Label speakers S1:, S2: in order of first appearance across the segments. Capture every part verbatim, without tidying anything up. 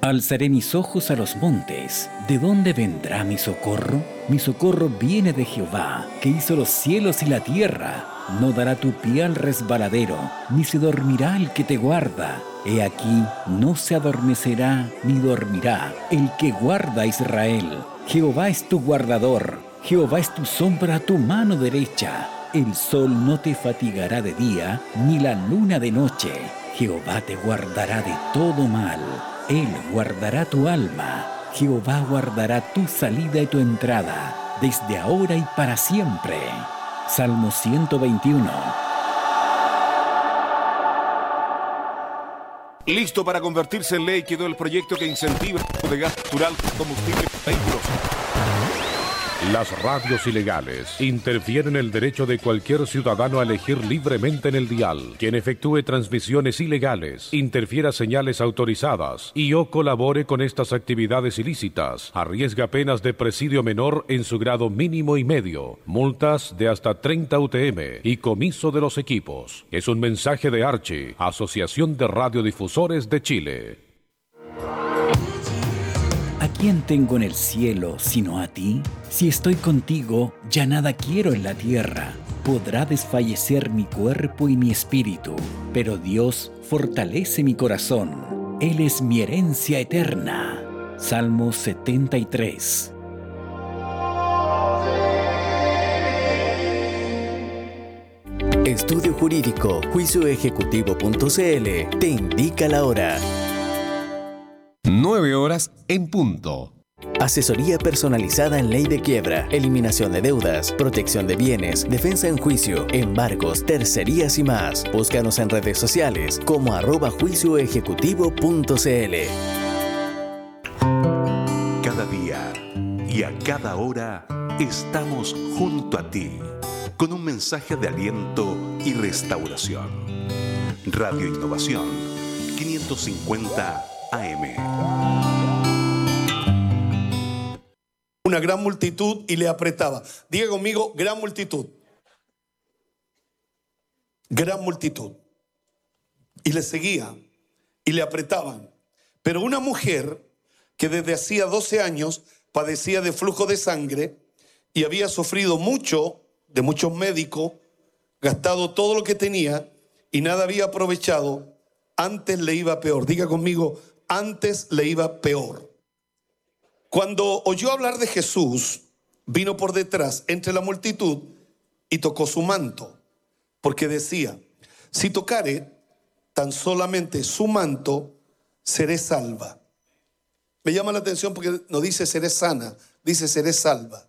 S1: Alzaré mis ojos a los montes. ¿De dónde vendrá mi socorro? Mi socorro viene de Jehová, que hizo los cielos y la tierra. No dará tu pie al resbaladero, ni se dormirá el que te guarda. He aquí, no se adormecerá ni dormirá el que guarda a Israel. Jehová es tu guardador, Jehová es tu sombra a tu mano derecha. El sol no te fatigará de día, ni la luna de noche. Jehová te guardará de todo mal. Él guardará tu alma. Jehová guardará tu salida y tu entrada, desde ahora y para siempre. Salmo ciento veintiuno.
S2: Listo para convertirse en ley quedó el proyecto que incentiva el uso de gas natural como combustible para vehículos.
S3: Las radios ilegales interfieren el derecho de cualquier ciudadano a elegir libremente en el dial. Quien efectúe transmisiones ilegales, interfiera señales autorizadas y o colabore con estas actividades ilícitas, arriesga penas de presidio menor en su grado mínimo y medio, multas de hasta treinta U T M y comiso de los equipos. Es un mensaje de Archi, Asociación de Radiodifusores de Chile.
S1: ¿A quién tengo en el cielo sino a ti? Si estoy contigo, ya nada quiero en la tierra. Podrá desfallecer mi cuerpo y mi espíritu, pero Dios fortalece mi corazón. Él es mi herencia eterna. Salmo setenta y tres.
S4: Estudio Jurídico, juicio ejecutivo punto c l te indica la hora.
S5: Nueve horas en punto.
S4: Asesoría personalizada en ley de quiebra, eliminación de deudas, protección de bienes, defensa en juicio, embargos, tercerías y más. Búscanos en redes sociales como arroba juicio ejecutivo punto c l.
S6: Cada día y a cada hora estamos junto a ti con un mensaje de aliento y restauración. Radio Innovación quinientos cincuenta A M.
S7: Una gran multitud y le apretaba. Diga conmigo, gran multitud. Gran multitud. Y le seguía y le apretaban. Pero una mujer que desde hacía doce años padecía de flujo de sangre y había sufrido mucho de muchos médicos, gastado todo lo que tenía y nada había aprovechado, antes le iba peor. Diga conmigo, antes le iba peor. Cuando oyó hablar de Jesús, vino por detrás entre la multitud y tocó su manto, porque decía, si tocare tan solamente su manto, seré salva. Me llama la atención porque no dice seré sana, dice seré salva.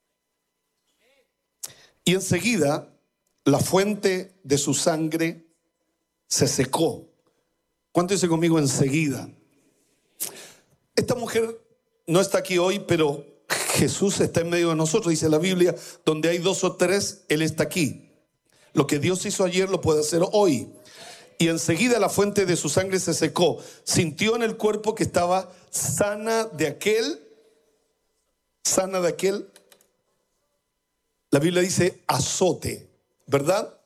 S7: Y enseguida la fuente de su sangre se secó. ¿Cuánto dice conmigo enseguida? Esta mujer no está aquí hoy, pero Jesús está en medio de nosotros. Dice la Biblia, donde hay dos o tres, Él está aquí. Lo que Dios hizo ayer lo puede hacer hoy. Y enseguida la fuente de su sangre se secó. Sintió en el cuerpo que estaba sana de aquel, sana de aquel, la Biblia dice azote, ¿verdad?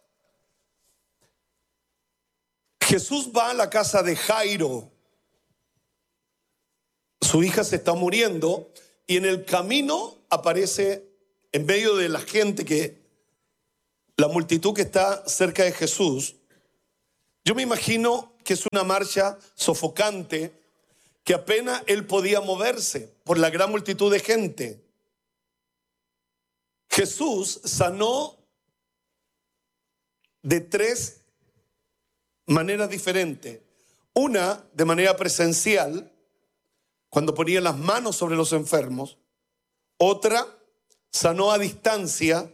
S7: Jesús va a la casa de Jairo. Su hija se está muriendo y en el camino aparece en medio de la gente, que la multitud que está cerca de Jesús. Yo me imagino que es una marcha sofocante, que apenas él podía moverse por la gran multitud de gente. Jesús sanó de tres maneras diferentes. Una, de manera presencial, cuando ponía las manos sobre los enfermos. Otra, sanó a distancia,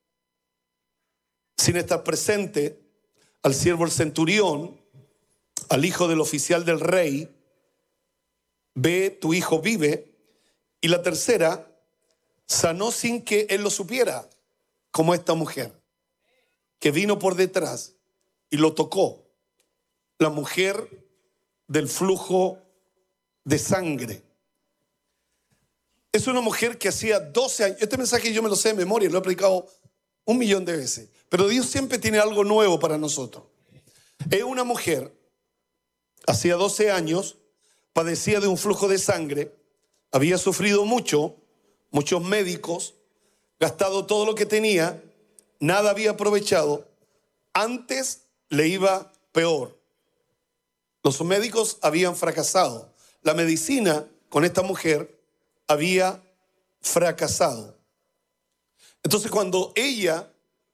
S7: sin estar presente, al siervo del centurión, al hijo del oficial del rey. Ve, tu hijo vive. Y la tercera, sanó sin que él lo supiera, como esta mujer, que vino por detrás y lo tocó. La mujer del flujo de sangre. Es una mujer que hacía doce años. Este mensaje yo me lo sé de memoria, lo he predicado un millón de veces. Pero Dios siempre tiene algo nuevo para nosotros. Es una mujer, hacía doce años, padecía de un flujo de sangre, había sufrido mucho, muchos médicos, gastado todo lo que tenía, nada había aprovechado, antes le iba peor. Los médicos habían fracasado, la medicina con esta mujer había fracasado. Entonces cuando ella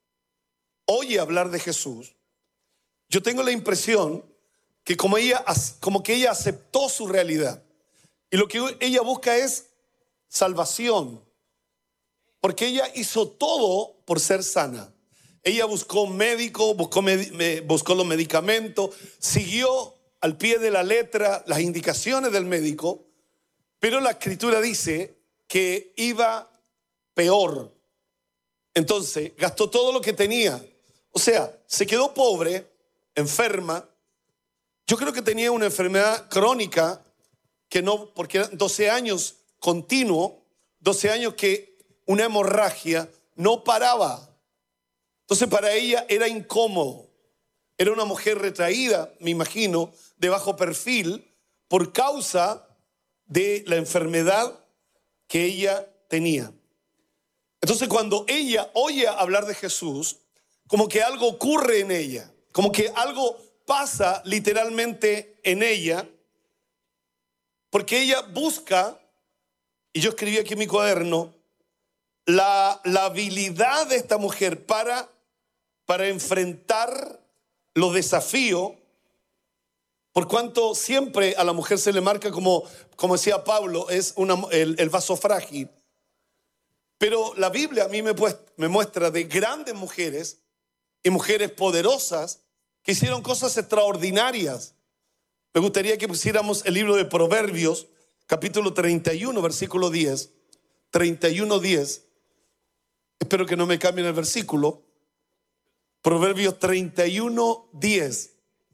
S7: oye hablar de Jesús, yo tengo la impresión que como, ella, como que ella aceptó su realidad. Y lo que ella busca es salvación. Porque ella hizo todo por ser sana. Ella buscó un médico, buscó, buscó los medicamentos, siguió al pie de la letra las indicaciones del médico, pero la escritura dice que iba peor. Entonces gastó todo lo que tenía. O sea, se quedó pobre, enferma. Yo creo que tenía una enfermedad crónica que no, porque eran doce años continuo, doce años que una hemorragia no paraba. Entonces para ella era incómodo. Era una mujer retraída, me imagino, de bajo perfil, por causa de la enfermedad que ella tenía. Entonces cuando ella oye hablar de Jesús, como que algo ocurre en ella, como que algo pasa literalmente en ella, porque ella busca, y yo escribí aquí en mi cuaderno, la, la habilidad de esta mujer para, para enfrentar los desafíos, por cuanto siempre a la mujer se le marca como, como decía Pablo, es una, el, el vaso frágil. Pero la Biblia a mí me, me muestra de grandes mujeres y mujeres poderosas que hicieron cosas extraordinarias. Me gustaría que pusiéramos el libro de Proverbios, capítulo treinta y uno, versículo diez. treinta y uno, diez. Espero que no me cambien el versículo. Proverbios treinta y uno, diez.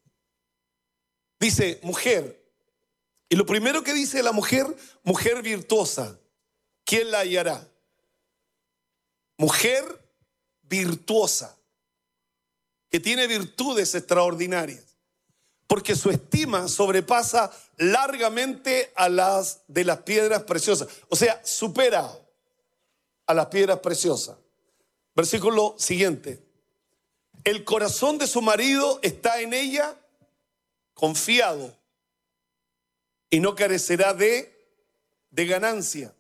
S7: Dice, mujer. Y lo primero que dice la mujer, mujer virtuosa. ¿Quién la hallará? Mujer virtuosa, que tiene virtudes extraordinarias, porque su estima sobrepasa largamente a las de las piedras preciosas. O sea, supera a las piedras preciosas. Versículo siguiente. El corazón de su marido está en ella confiado y no carecerá de, de ganancia.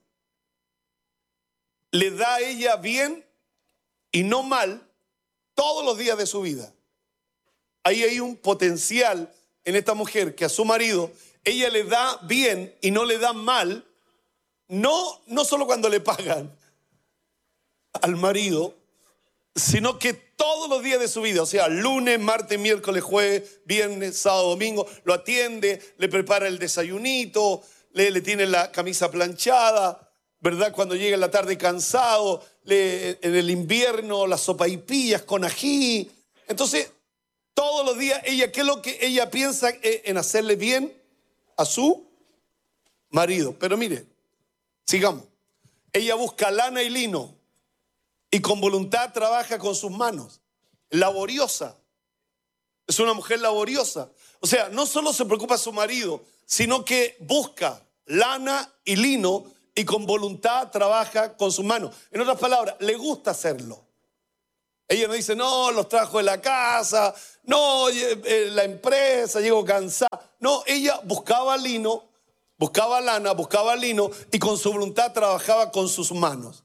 S7: Le da a ella bien y no mal todos los días de su vida. Ahí hay un potencial en esta mujer que a su marido ella le da bien y no le da mal, no, no solo cuando le pagan al marido, sino que todos los días de su vida, o sea, lunes, martes, miércoles, jueves, viernes, sábado, domingo, lo atiende, le prepara el desayunito, le, le tiene la camisa planchada, ¿verdad? Cuando llega en la tarde cansado, le, en el invierno las sopaipillas con ají. Entonces, todos los días, ella, ¿qué es lo que ella piensa en hacerle bien a su marido? Pero mire, sigamos. Ella busca lana y lino y con voluntad trabaja con sus manos. Laboriosa. Es una mujer laboriosa. O sea, no solo se preocupa a su marido, sino que busca lana y lino y con voluntad trabaja con sus manos. En otras palabras, le gusta hacerlo. Ella no dice, no, los trajo de la casa, no, eh, la empresa, llego cansada. No, ella buscaba lino, buscaba lana, buscaba lino y con su voluntad trabajaba con sus manos.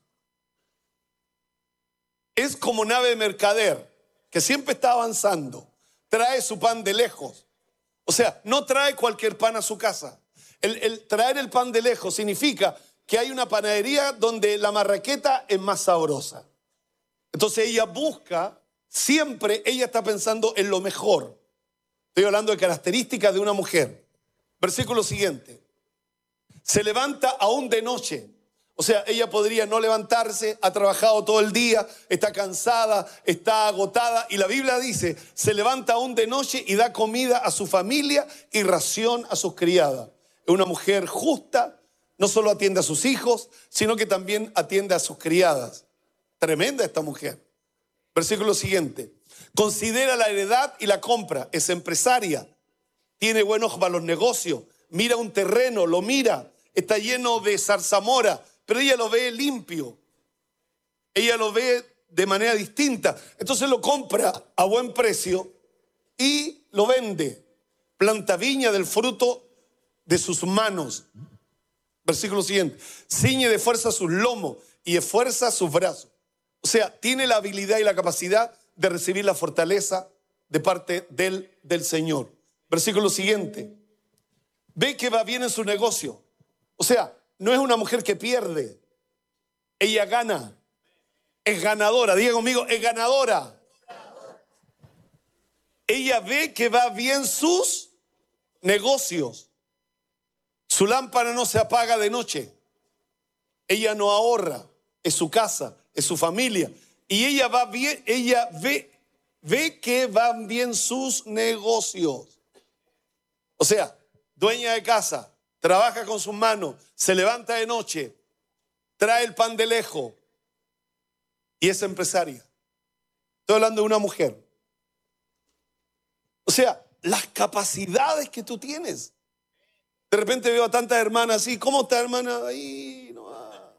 S7: Es como nave de mercader que siempre está avanzando. Trae su pan de lejos. O sea, no trae cualquier pan a su casa. El, el traer el pan de lejos significa que hay una panadería donde la marraqueta es más sabrosa. Entonces ella busca, siempre ella está pensando en lo mejor. Estoy hablando de características de una mujer. Versículo siguiente. Se levanta aún de noche. O sea, ella podría no levantarse, ha trabajado todo el día, está cansada, está agotada. Y la Biblia dice, se levanta aún de noche y da comida a su familia y ración a sus criadas. Es una mujer justa, no solo atiende a sus hijos, sino que también atiende a sus criadas. Tremenda esta mujer. Versículo siguiente. Considera la heredad y la compra, es empresaria, tiene buen ojo para los negocios, mira un terreno, lo mira, está lleno de zarzamora, pero ella lo ve limpio. Ella lo ve de manera distinta. Entonces lo compra a buen precio y lo vende. Planta viña del fruto de sus manos. Versículo siguiente. Ciñe de fuerza sus lomos y esfuerza sus brazos. O sea, tiene la habilidad y la capacidad de recibir la fortaleza de parte del, del Señor. Versículo siguiente. Ve que va bien en su negocio. O sea, no es una mujer que pierde. Ella gana. Es ganadora. Diga conmigo, es ganadora. Ella ve que va bien sus negocios. Su lámpara no se apaga de noche. Ella no ahorra. Es su casa, es su familia. Y ella va bien, ella ve, ve que van bien sus negocios. O sea, dueña de casa, trabaja con sus manos, se levanta de noche, trae el pan de lejos y es empresaria. Estoy hablando de una mujer. O sea, las capacidades que tú tienes. De repente veo a tantas hermanas así. ¿Cómo está, hermana? Ahí, no, ah.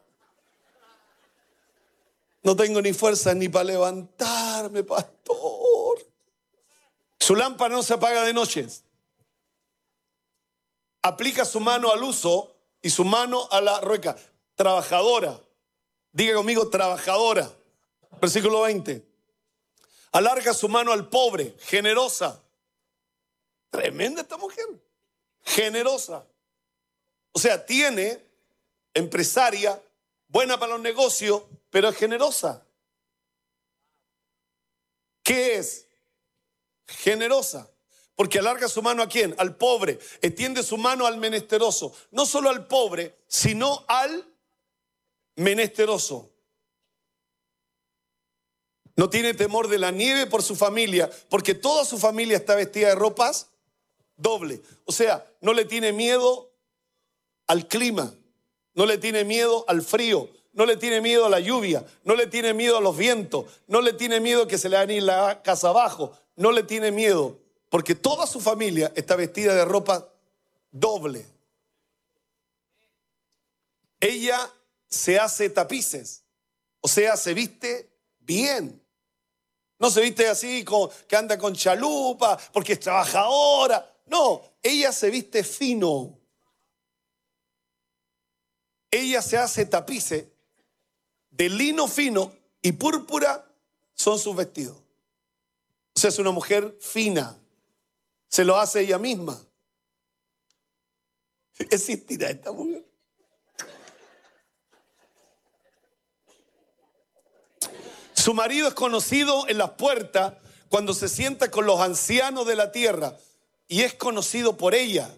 S7: no tengo ni fuerza ni para levantarme, pastor. Su lámpara no se apaga de noches. Aplica su mano al uso y su mano a la rueca. Trabajadora. Diga conmigo, trabajadora. Versículo veinte. Alarga su mano al pobre, generosa. Tremenda esta mujer. Generosa. O sea, tiene, empresaria, buena para los negocios, pero es generosa. ¿Qué es? Generosa. Porque alarga su mano ¿a quién? Al pobre. Extiende su mano al menesteroso. No solo al pobre, sino al menesteroso. No tiene temor de la nieve por su familia, porque toda su familia está vestida de ropas doble. O sea, no le tiene miedo al clima, no le tiene miedo al frío, no le tiene miedo a la lluvia, no le tiene miedo a los vientos, no le tiene miedo que se le van a ir la casa abajo, no le tiene miedo, porque toda su familia está vestida de ropa doble. Ella se hace tapices, o sea, se viste bien. No se viste así como que anda con chalupa porque es trabajadora. No, ella se viste fino. Ella se hace tapices de lino fino y púrpura son sus vestidos. O sea, es una mujer fina. Se lo hace ella misma. ¿Existirá esta mujer? Su marido es conocido en las puertas cuando se sienta con los ancianos de la tierra y es conocido por ella.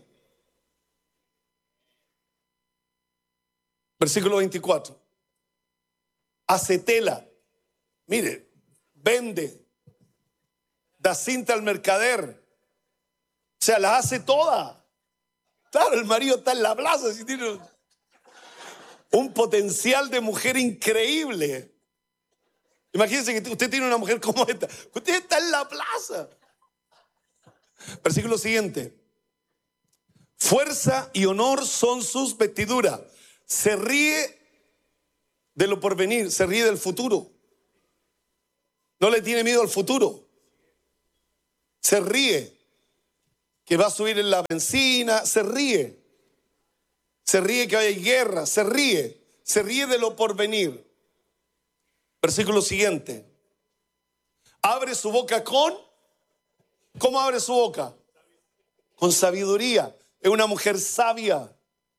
S7: Versículo veinticuatro. Hace tela. Mire, vende. Da cinta al mercader. O sea, la hace toda. Claro, el marido está en la plaza. Si tiene un potencial de mujer increíble. Imagínense que usted tiene una mujer como esta. Usted está en la plaza. Versículo siguiente. Fuerza y honor son sus vestiduras. Se ríe de lo porvenir, se ríe del futuro. No le tiene miedo al futuro. Se ríe que va a subir en la benzina, se ríe. Se ríe que hay guerra, se ríe. Se ríe de lo porvenir. Versículo siguiente. Abre su boca con... ¿Cómo abre su boca? Con sabiduría. Es una mujer sabia,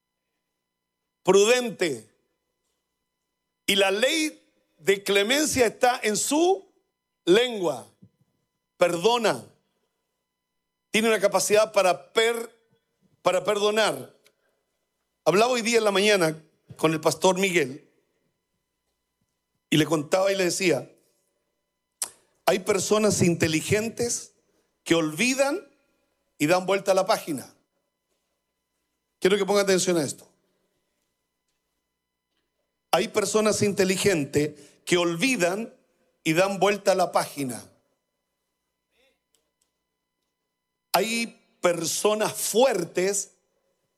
S7: prudente. Y la ley de clemencia está en su lengua. Perdona. Tiene una capacidad para, per, para perdonar. Hablaba hoy día en la mañana con el pastor Miguel. Y le contaba y le decía, hay personas inteligentes que olvidan y dan vuelta a la página. Quiero que ponga atención a esto. Hay personas inteligentes que olvidan y dan vuelta a la página. Hay personas fuertes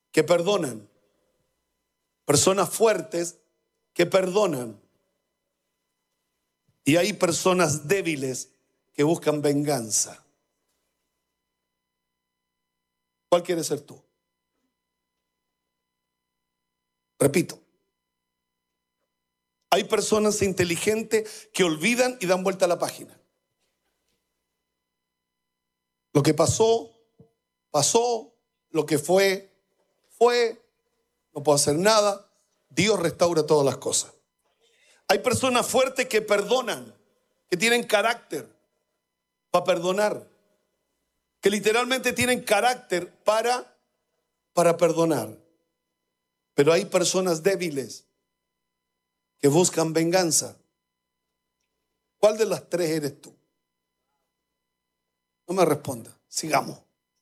S7: que perdonan. Personas fuertes que perdonan. Y hay personas débiles que buscan venganza. ¿Cuál quieres ser tú? Repito. Hay personas inteligentes que olvidan y dan vuelta a la página. Lo que pasó, pasó. Lo que fue, fue. No puedo hacer nada. Dios restaura todas las cosas. Hay personas fuertes que perdonan, que tienen carácter para perdonar, que literalmente tienen carácter para, para perdonar. Pero hay personas débiles que buscan venganza. ¿Cuál de las tres eres tú? No me responda. Sigamos.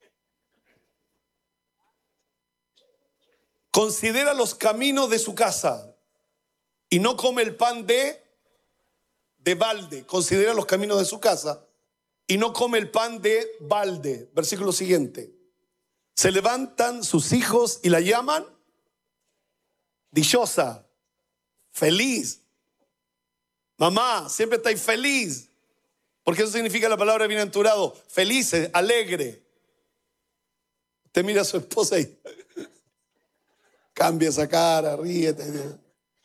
S7: Considera los caminos de su casa y no come el pan de, de balde. Considera los caminos de su casa y no come el pan de balde. Versículo siguiente. Se levantan sus hijos y la llaman dichosa, feliz. Mamá, siempre estáis feliz. Porque eso significa la palabra bienaventurado. Felices, alegre. Usted mira a su esposa y cambia esa cara, ríete.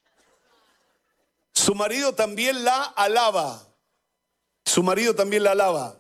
S7: Su marido también la alaba. Su marido también la alaba.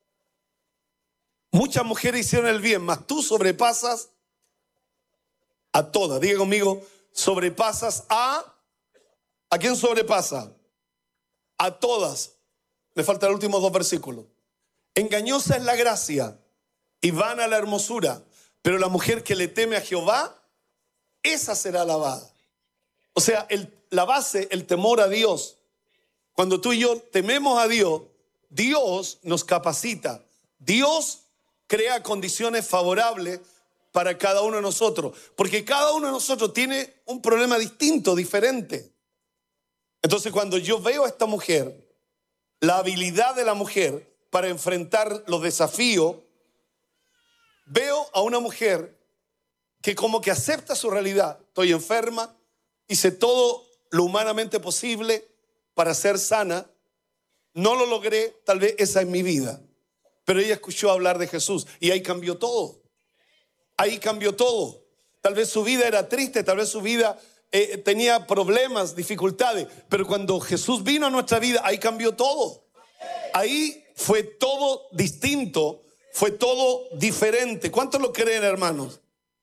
S7: Muchas mujeres hicieron el bien, mas tú sobrepasas a todas. Diga conmigo, sobrepasas a... ¿A quién sobrepasa? A todas. Me faltan los últimos dos versículos. Engañosa es la gracia y vana la hermosura, pero la mujer que le teme a Jehová, esa será alabada. O sea, el, la base, el temor a Dios. Cuando tú y yo tememos a Dios, Dios nos capacita. Dios crea condiciones favorables para cada uno de nosotros. Porque cada uno de nosotros tiene un problema distinto, diferente. Entonces, cuando yo veo a esta mujer, la habilidad de la mujer para enfrentar los desafíos, veo a una mujer que como que acepta su realidad. Estoy enferma, hice todo lo humanamente posible para ser sana. No lo logré, tal vez esa es mi vida. Pero ella escuchó hablar de Jesús y ahí cambió todo. Ahí cambió todo. Tal vez su vida era triste, tal vez su vida eh, tenía problemas, dificultades. Pero cuando Jesús vino a nuestra vida, ahí cambió todo. Ahí fue todo distinto, fue todo diferente. ¿Cuántos lo creen, hermanos?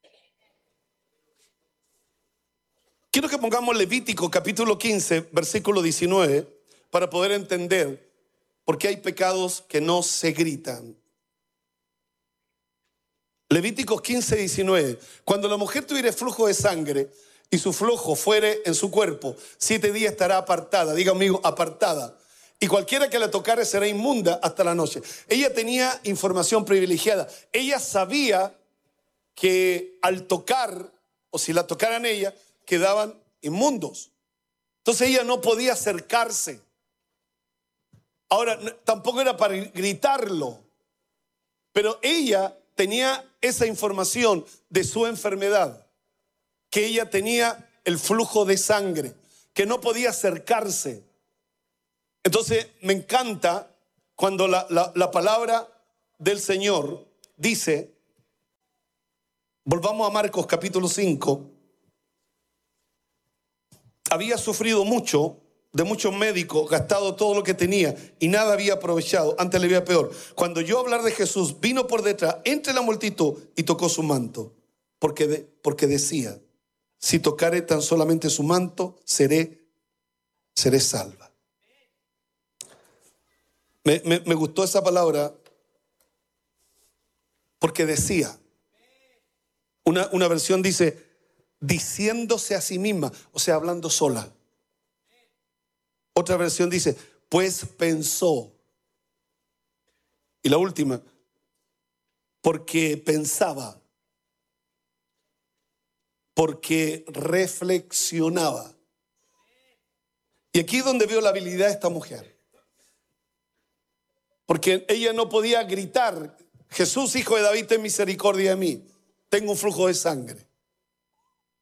S7: Quiero que pongamos Levítico capítulo quince, versículo diecinueve, para poder entender por qué hay pecados que no se gritan. Levíticos quince, diecinueve. Cuando la mujer tuviere flujo de sangre y su flujo fuere en su cuerpo, siete días estará apartada. Diga conmigo, apartada. Y cualquiera que la tocare será inmunda hasta la noche. Ella tenía información privilegiada. Ella sabía que al tocar, o si la tocaran ella, quedaban inmundos. Entonces ella no podía acercarse. Ahora, tampoco era para gritarlo, pero ella tenía esa información de su enfermedad, que ella tenía el flujo de sangre, que no podía acercarse. Entonces me encanta cuando la, la, la palabra del Señor dice, volvamos a Marcos capítulo cinco, había sufrido mucho, de muchos médicos, gastado todo lo que tenía y nada había aprovechado, antes le había peor. Cuando oyó hablar de Jesús, vino por detrás, entre la multitud y tocó su manto, porque, de, porque decía, si tocare tan solamente su manto, seré, seré salva. Me, me, me gustó esa palabra, porque decía, una, una versión dice, diciéndose a sí misma, o sea, hablando sola. Otra versión dice, pues pensó. Y la última, porque pensaba, porque reflexionaba. Y aquí es donde veo la habilidad de esta mujer. Porque ella no podía gritar, Jesús, hijo de David, ten misericordia de mí, tengo un flujo de sangre.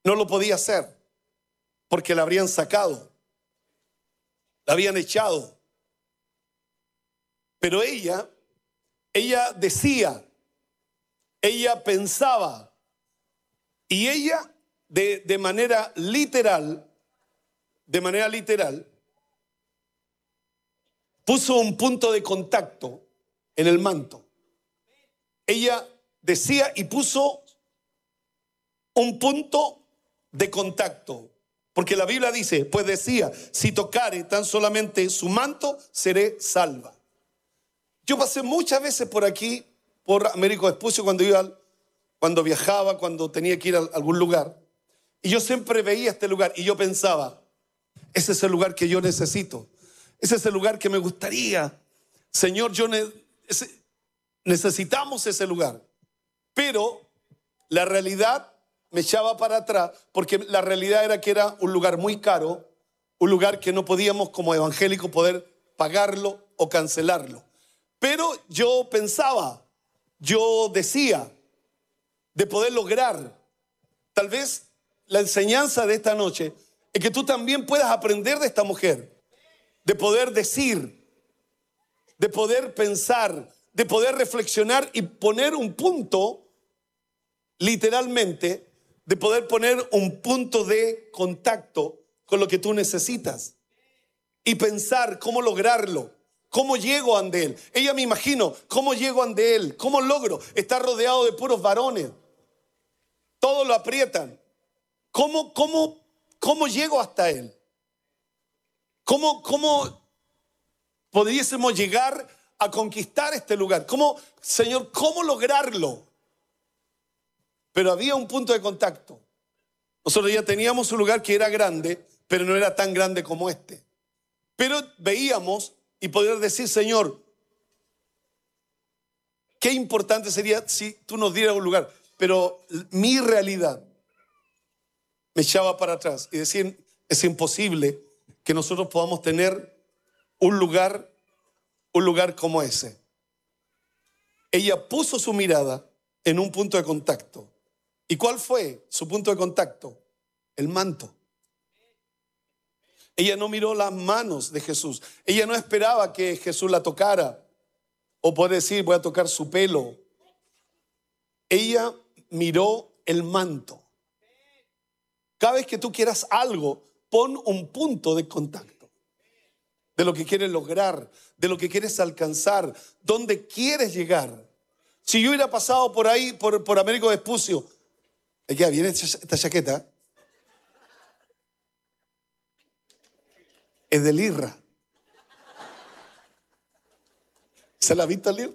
S7: no lo podía hacer porque la habrían sacado, la habían echado. Pero ella, ella decía, ella pensaba y ella de, de manera literal, de manera literal, puso un punto de contacto en el manto. Ella decía y puso un punto de contacto. Porque la Biblia dice, pues decía, si tocare tan solamente su manto, seré salva. Yo pasé muchas veces por aquí, por Américo Vespucio, cuando iba, cuando viajaba, cuando tenía que ir a algún lugar. Y yo siempre veía este lugar y yo pensaba, ese es el lugar que yo necesito. Ese es el lugar que me gustaría. Señor, yo ne- ese, necesitamos ese lugar. Pero la realidad me echaba para atrás, porque la realidad era que era un lugar muy caro, un lugar que no podíamos como evangélicos poder pagarlo o cancelarlo. Pero yo pensaba, yo decía, de poder lograr, tal vez la enseñanza de esta noche es que tú también puedas aprender de esta mujer, de poder decir, de poder pensar, de poder reflexionar y poner un punto, literalmente, de poder poner un punto de contacto con lo que tú necesitas y pensar cómo lograrlo, cómo llego ante él. Ella me imagino, cómo llego ante él, cómo logro estar rodeado de puros varones, todos lo aprietan. ¿Cómo, cómo, cómo llego hasta él? ¿Cómo, cómo pudiésemos llegar a conquistar este lugar? ¿Cómo, Señor, cómo lograrlo? Pero había un punto de contacto. Nosotros ya teníamos un lugar que era grande, pero no era tan grande como este. Pero veíamos y poder decir, Señor, qué importante sería si tú nos dieras un lugar. Pero mi realidad me echaba para atrás y decir, es imposible que nosotros podamos tener un lugar, un lugar como ese. Ella puso su mirada en un punto de contacto. ¿Y cuál fue su punto de contacto? El manto. Ella no miró las manos de Jesús. Ella no esperaba que Jesús la tocara o poder decir, voy a tocar su pelo. Ella miró el manto. Cada vez que tú quieras algo, pon un punto de contacto de lo que quieres lograr, de lo que quieres alcanzar, dónde quieres llegar. Si yo hubiera pasado por ahí, por, por Américo Vespucio, ya viene esta chaqueta, es de Lirra. ¿Se la ha visto Lirra?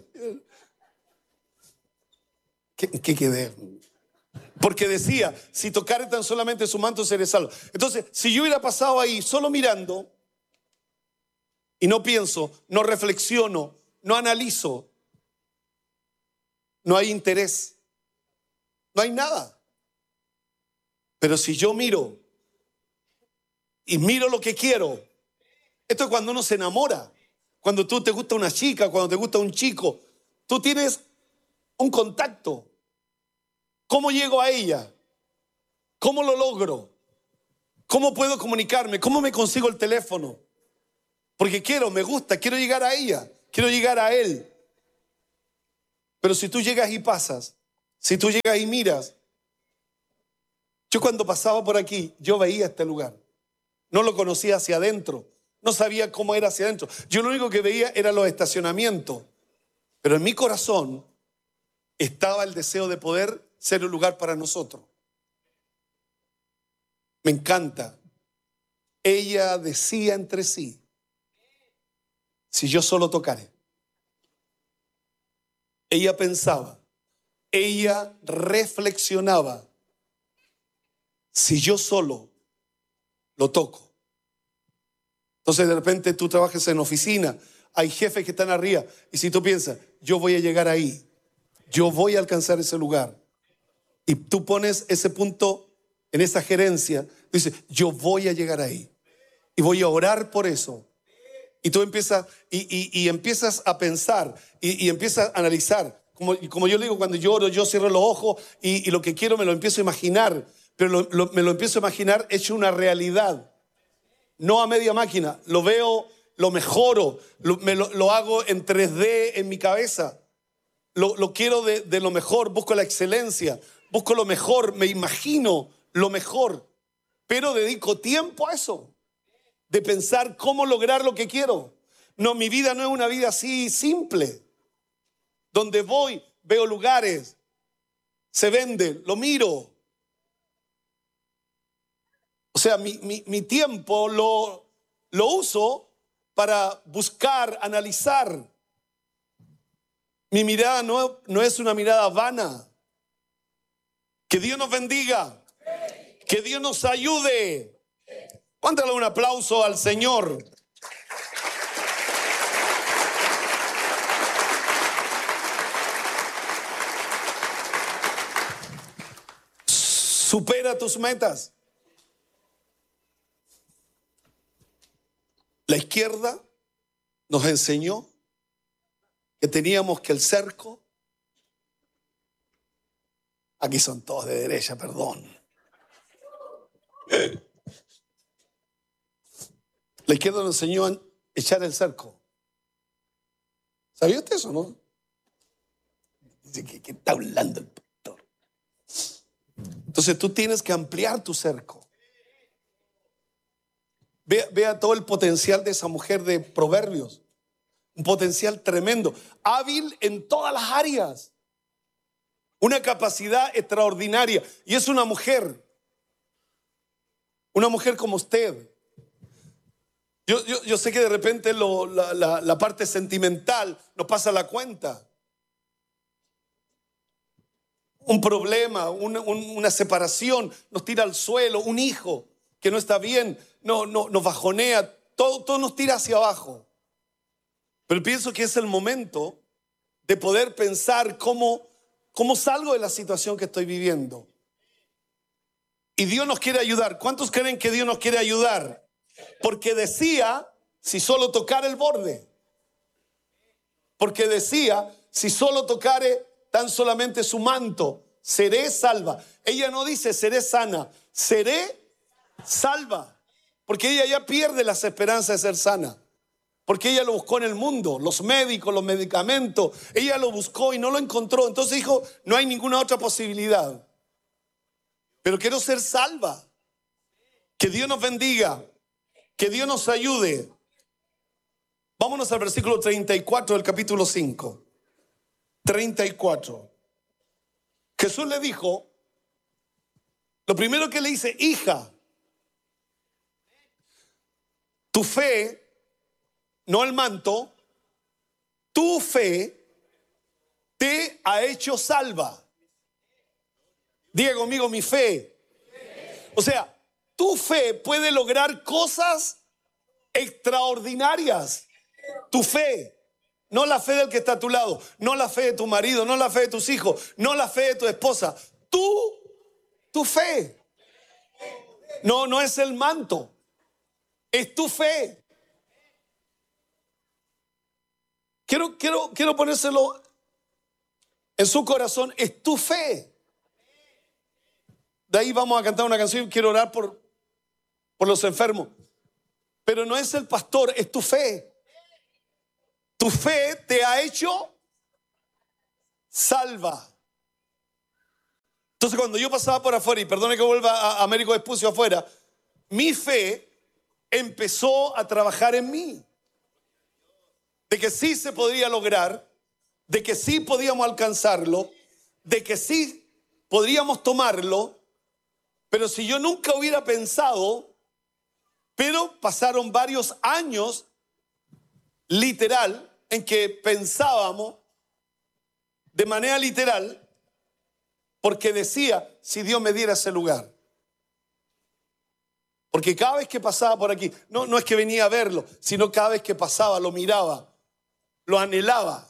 S7: ¿Qué, qué quedé? Porque decía, si tocare tan solamente su manto seré salvo. Entonces, si yo hubiera pasado ahí solo mirando y no pienso, no reflexiono, no analizo, no hay interés, no hay nada. Pero si yo miro y miro lo que quiero, esto es cuando uno se enamora, cuando tú te gusta una chica, cuando te gusta un chico, tú tienes un contacto. ¿Cómo llego a ella? ¿Cómo lo logro? ¿Cómo puedo comunicarme? ¿Cómo me consigo el teléfono? Porque quiero, me gusta, quiero llegar a ella, quiero llegar a él. Pero si tú llegas y pasas, si tú llegas y miras, yo cuando pasaba por aquí, yo veía este lugar. No lo conocía hacia adentro. No sabía cómo era hacia adentro. Yo lo único que veía eran los estacionamientos. Pero en mi corazón estaba el deseo de poder ser un lugar para nosotros. Me encanta. Ella decía entre sí, si yo solo tocaré. Ella pensaba, ella reflexionaba, si yo solo lo toco. Entonces de repente tú trabajas en oficina, hay jefes que están arriba y si tú piensas, yo voy a llegar ahí, yo voy a alcanzar ese lugar y tú pones ese punto en esa gerencia, dices, yo voy a llegar ahí y voy a orar por eso. Y tú empiezas y, y, y empiezas a pensar y, y empiezas a analizar. Como, como yo le digo, cuando yo oro, yo cierro los ojos y, y lo que quiero me lo empiezo a imaginar. pero lo, lo, me lo empiezo a imaginar hecho una realidad. No a media máquina. Lo veo, lo mejoro, lo, me lo, lo hago en tres D en mi cabeza. Lo, lo quiero de, de lo mejor, busco la excelencia, busco lo mejor, me imagino lo mejor. Pero dedico tiempo a eso, de pensar cómo lograr lo que quiero. No, mi vida no es una vida así simple, donde voy, veo lugares, se vende, lo miro. O sea, mi, mi, mi tiempo lo, lo uso para buscar, analizar. Mi mirada no, no es una mirada vana. Que Dios nos bendiga. Que Dios nos ayude. Cuéntale un aplauso al Señor. Supera tus metas. La izquierda nos enseñó que teníamos que el cerco, aquí son todos de derecha, perdón. La izquierda nos enseñó a echar el cerco. ¿Sabía usted eso, no? Dice que, que está hablando el pastor. Entonces tú tienes que ampliar tu cerco. Vea, vea todo el potencial de esa mujer de Proverbios. Un potencial tremendo. Hábil en todas las áreas. Una capacidad extraordinaria. Y es una mujer. Una mujer como usted. Yo, yo, yo sé que de repente lo, la, la, la parte sentimental nos pasa la cuenta. Un problema, una, un, una separación nos tira al suelo. Un hijo que no está bien, no, no, nos bajonea. Todo, todo nos tira hacia abajo. Pero pienso que es el momento de poder pensar cómo, cómo salgo de la situación que estoy viviendo. Y Dios nos quiere ayudar. ¿Cuántos creen que Dios nos quiere ayudar? Porque decía, si solo tocar el borde. Porque decía, si solo tocare tan solamente su manto, seré salva. Ella no dice seré sana, seré salva. Porque ella ya pierde las esperanzas de ser sana. Porque ella lo buscó en el mundo, los médicos, los medicamentos. Ella lo buscó y no lo encontró. Entonces dijo, no hay ninguna otra posibilidad. Pero quiero ser salva. Que Dios nos bendiga. Que Dios nos ayude. Vámonos al versículo treinta y cuatro del capítulo cinco. treinta y cuatro. Jesús le dijo, lo primero que le dice, hija, tu fe, no el manto, tu fe te ha hecho salva. Diga conmigo, mi fe. O sea, tu fe puede lograr cosas extraordinarias. Tu fe, no la fe del que está a tu lado, no la fe de tu marido, no la fe de tus hijos, no la fe de tu esposa. Tú, tu fe. No, no es el manto, es tu fe. Quiero, quiero, quiero ponérselo en su corazón, es tu fe. De ahí vamos a cantar una canción, quiero orar por, por los enfermos. Pero no es el pastor, es tu fe. Tu fe te ha hecho salva. Entonces cuando yo pasaba por afuera, y perdone que vuelva a Américo Vespucio afuera, mi fe empezó a trabajar en mí. De que sí se podría lograr, de que sí podíamos alcanzarlo, de que sí podríamos tomarlo, pero si yo nunca hubiera pensado, pero pasaron varios años, literal, en que pensábamos de manera literal, porque decía, si Dios me diera ese lugar. Porque cada vez que pasaba por aquí, no, no es que venía a verlo, sino cada vez que pasaba, lo miraba, lo anhelaba.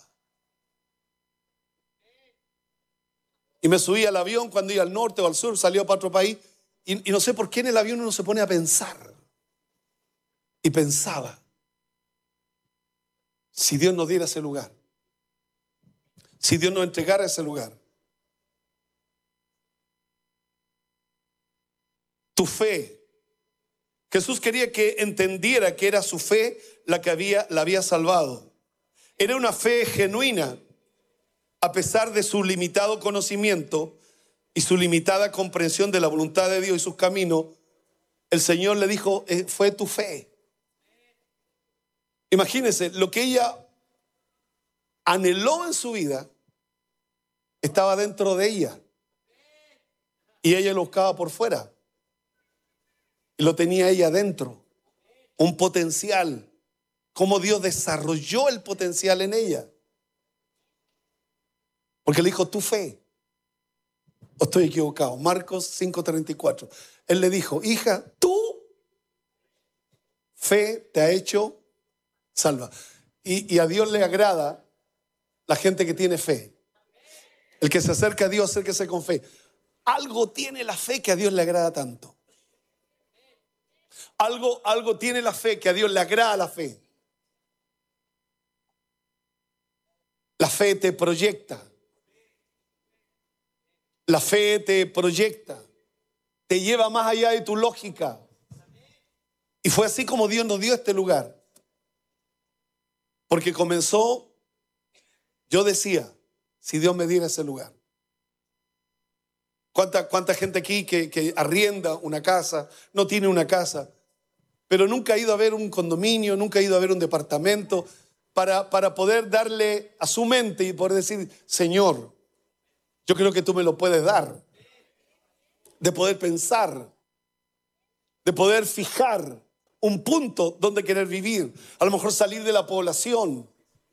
S7: Y me subía al avión cuando iba al norte o al sur, salió para otro país, y, y no sé por qué en el avión uno se pone a pensar. Y pensaba, si Dios nos diera ese lugar, si Dios nos entregara ese lugar. tu fe. Jesús quería que entendiera que era su fe la que había, la había salvado. Era una fe genuina, a pesar de su limitado conocimiento y su limitada comprensión de la voluntad de Dios y sus caminos. El Señor le dijo, eh, fue tu fe. Imagínense, lo que ella anheló en su vida estaba dentro de ella. Y ella lo buscaba por fuera. Y lo tenía ella dentro. Un potencial. Cómo Dios desarrolló el potencial en ella. Porque le dijo, tu fe. ¿O estoy equivocado? Marcos cinco treinta y cuatro. Él le dijo, hija, tu fe te ha hecho salva. Y, y a Dios le agrada la gente que tiene fe. El que se acerca a Dios, acérquese con fe. Algo tiene la fe que a Dios le agrada tanto. Algo, algo tiene la fe que a Dios le agrada la fe. La fe te proyecta. La fe te proyecta. Te lleva más allá de tu lógica. Y fue así como Dios nos dio este lugar. Porque comenzó, yo decía, si Dios me diera ese lugar. ¿Cuánta, cuánta gente aquí que, que arrienda una casa, no tiene una casa, pero nunca ha ido a ver un condominio, nunca ha ido a ver un departamento para, para poder darle a su mente y poder decir, Señor, yo creo que tú me lo puedes dar. De poder pensar, de poder fijar un punto donde querer vivir. A lo mejor salir de la población.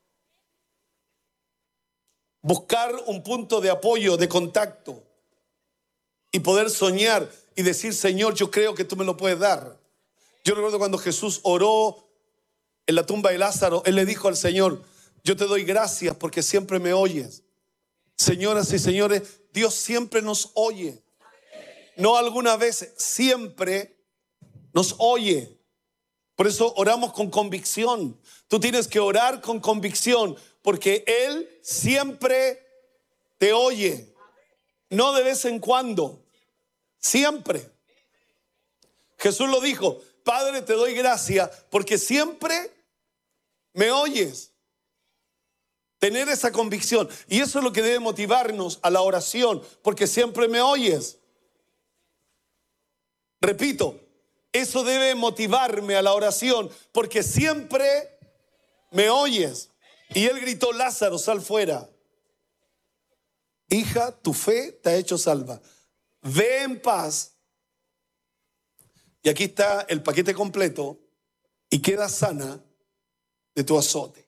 S7: Buscar un punto de apoyo, de contacto. Y poder soñar y decir, Señor, yo creo que tú me lo puedes dar. Yo recuerdo cuando Jesús oró en la tumba de Lázaro, Él le dijo al Señor, yo te doy gracias porque siempre me oyes. Señoras y señores, Dios siempre nos oye. No alguna vez, siempre nos oye. Por eso oramos con convicción. Tú tienes que orar con convicción porque Él siempre te oye. No de vez en cuando, siempre. Jesús lo dijo, Padre, te doy gracias porque siempre me oyes. Tener esa convicción. Y eso es lo que debe motivarnos a la oración, porque siempre me oyes. Repito, eso debe motivarme a la oración, porque siempre me oyes. Y él gritó, Lázaro, sal fuera. Hija, tu fe te ha hecho salva. Ve en paz. Y aquí está el paquete completo. Y queda sana de tu azote.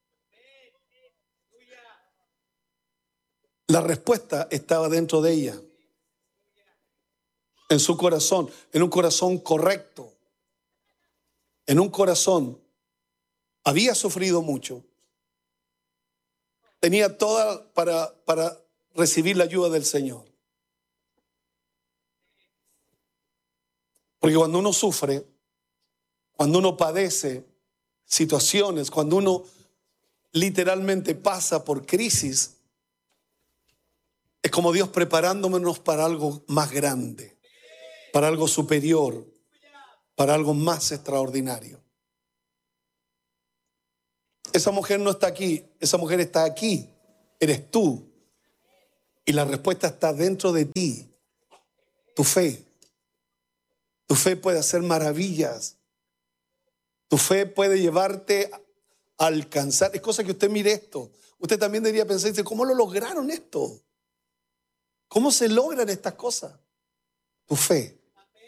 S7: La respuesta estaba dentro de ella. En su corazón. En un corazón correcto. En un corazón. Había sufrido mucho. Tenía toda para, para recibir la ayuda del Señor. Porque cuando uno sufre, cuando uno padece situaciones, cuando uno literalmente pasa por crisis, es como Dios preparándonos para algo más grande, para algo superior, para algo más extraordinario. Esa mujer no está aquí, esa mujer está aquí, eres tú. Y la respuesta está dentro de ti, tu fe. Tu fe puede hacer maravillas. Tu fe puede llevarte a alcanzar. Es cosa que usted mire esto. Usted también debería pensar, ¿cómo lo lograron esto? ¿Cómo se logran estas cosas? Tu fe.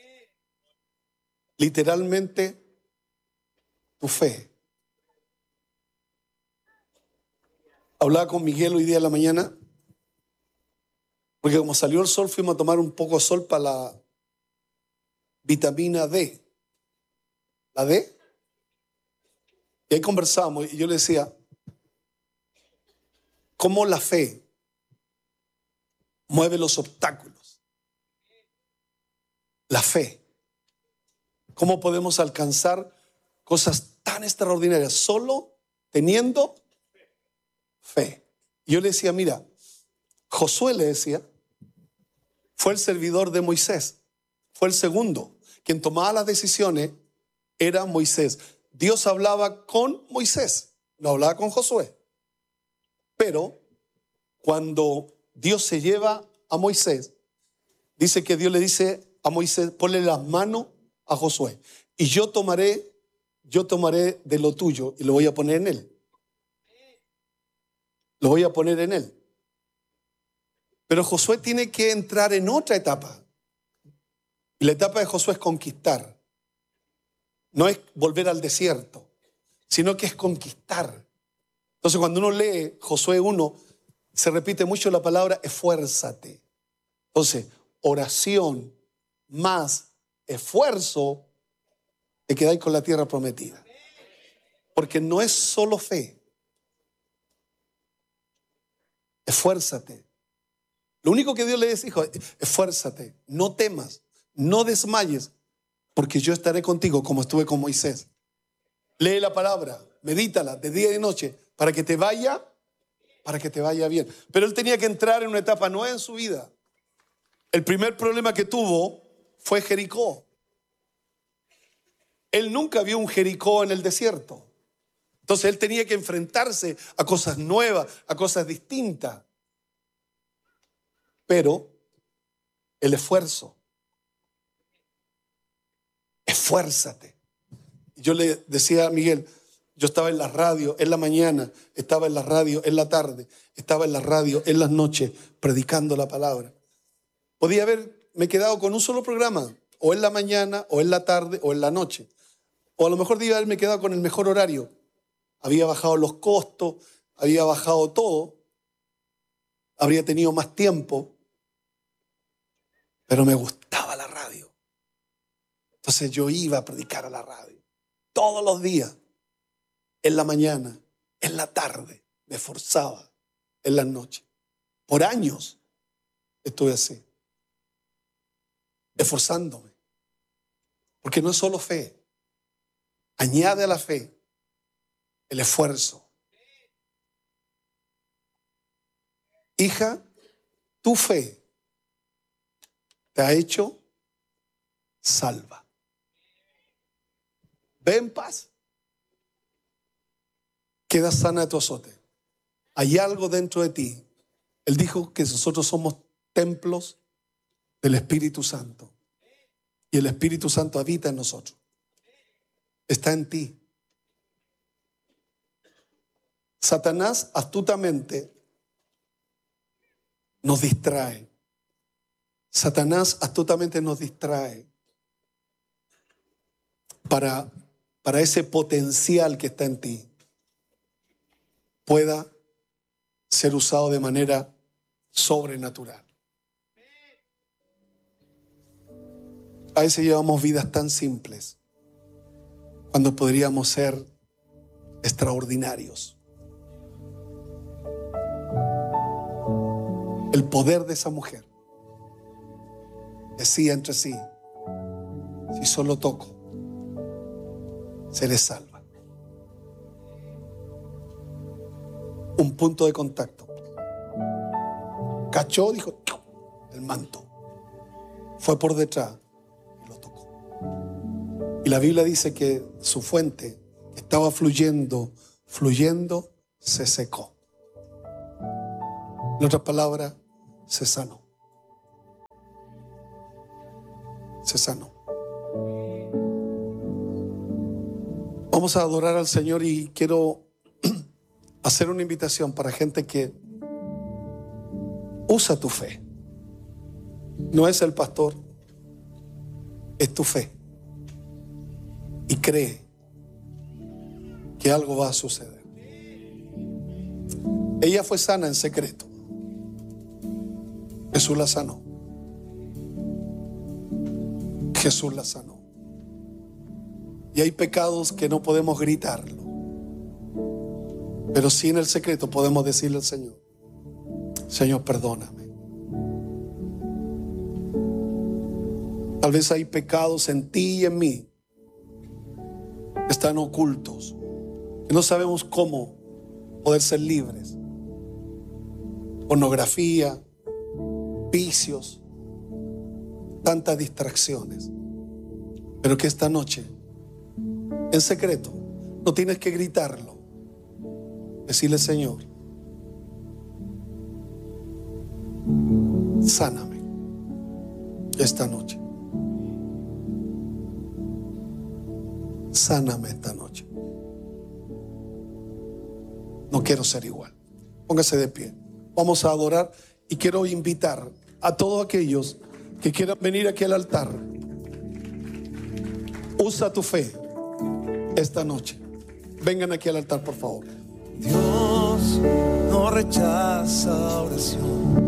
S7: Literalmente, tu fe. Hablaba con Miguel hoy día en la mañana, porque como salió el sol, fuimos a tomar un poco de sol para la vitamina D. ¿La D? Y ahí conversamos y yo le decía, ¿cómo la fe mueve los obstáculos? La fe. ¿Cómo podemos alcanzar cosas tan extraordinarias solo teniendo fe? Y yo le decía, mira, Josué le decía, fue el servidor de Moisés. fue el segundo. Quien tomaba las decisiones era Moisés. Dios hablaba con Moisés, no hablaba con Josué. Pero cuando Dios se lleva a Moisés, dice que Dios le dice a Moisés, ponle las manos a Josué. Y yo tomaré, yo tomaré de lo tuyo y lo voy a poner en él. Lo voy a poner en él. Pero Josué tiene que entrar en otra etapa. Y la etapa de Josué es conquistar. No es volver al desierto, sino que es conquistar. Entonces cuando uno lee Josué uno, se repite mucho la palabra esfuérzate. Entonces, oración más esfuerzo, te quedáis con la tierra prometida. Porque no es solo fe. Esfuérzate. Lo único que Dios le dijo, esfuérzate, no temas, no desmayes, porque yo estaré contigo como estuve con Moisés. Lee la palabra, medítala de día y de noche, para que te vaya, para que te vaya bien. Pero él tenía que entrar en una etapa nueva en su vida. El primer problema que tuvo fue Jericó. Él nunca vio un Jericó en el desierto. Entonces él tenía que enfrentarse a cosas nuevas, a cosas distintas. Pero el esfuerzo, esfuérzate. Yo le decía a Miguel, yo estaba en la radio en la mañana, estaba en la radio en la tarde, estaba en la radio en las noches predicando la palabra. Podía haberme quedado con un solo programa, o en la mañana, o en la tarde, o en la noche. O a lo mejor debía haberme quedado con el mejor horario. Había bajado los costos, había bajado todo, habría tenido más tiempo, pero me gustaba la radio. Entonces yo iba a predicar a la radio todos los días, en la mañana, en la tarde, me esforzaba en las noches. Por años estuve así, esforzándome, porque no es solo fe, añade a la fe el esfuerzo. Hija, tu fe te ha hecho salva. Ve en paz. Queda sana de tu azote. Hay algo dentro de ti. Él dijo que nosotros somos templos del Espíritu Santo. Y el Espíritu Santo habita en nosotros. Está en ti. Satanás astutamente nos distrae. Satanás astutamente nos distrae para, para ese potencial que está en ti pueda ser usado de manera sobrenatural. A veces llevamos vidas tan simples cuando podríamos ser extraordinarios. El poder de esa mujer decía entre sí, si solo toco, seré salva. Un punto de contacto. Cachó, dijo, el manto. Fue por detrás y lo tocó. Y la Biblia dice que su fuente que estaba fluyendo, fluyendo, se secó. En otras palabras, se sanó. Se sanó. Vamos a adorar al Señor y quiero hacer una invitación para gente que usa tu fe. No es el pastor, es tu fe. Y cree que algo va a suceder. Ella fue sana en secreto. Jesús la sanó. Jesús la sanó. Y hay pecados que no podemos gritarlo, pero sí en el secreto podemos decirle al Señor, Señor, perdóname. Tal vez hay pecados en ti y en mí que están ocultos, que no sabemos cómo poder ser libres. Pornografía, vicios, tantas distracciones, pero que esta noche, en secreto, no tienes que gritarlo. Decirle: Señor, sáname esta noche. Sáname esta noche. No quiero ser igual. Póngase de pie. Vamos a adorar y quiero invitar a todos aquellos que quieran venir aquí al altar. Usa tu fe esta noche. Vengan aquí al altar, por favor.
S8: Dios no rechaza oración.